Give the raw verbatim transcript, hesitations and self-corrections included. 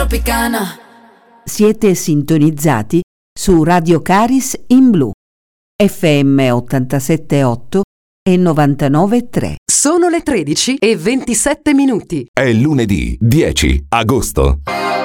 Tropicana. Siete sintonizzati su Radio Caris in Blu, F M ottantasette virgola otto e novantanove virgola tre. Sono le tredici e ventisette minuti. È lunedì dieci agosto.